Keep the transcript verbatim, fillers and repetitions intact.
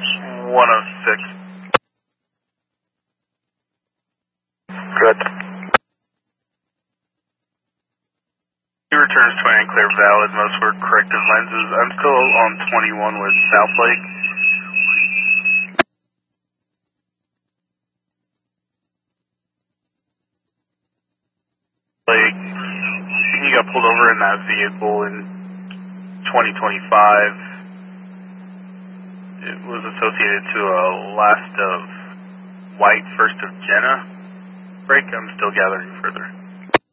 one oh six. Good. He returns twenty clear valid, most were corrective lenses. I'm still on twenty-one with South Lake. Lake, he got pulled over in that vehicle in twenty twenty-five. It was associated to a last of white, first of Jenna break. I'm still gathering further.